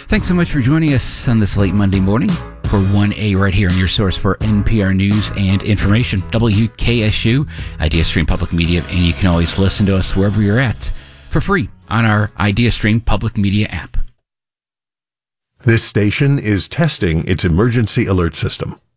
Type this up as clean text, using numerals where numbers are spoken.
Thanks so much for joining us on this late Monday morning for 1A right here on your source for NPR news and information, WKSU, IdeaStream Public Media, and you can always listen to us wherever you're at for free on our IdeaStream Public Media app. This station is testing its emergency alert system.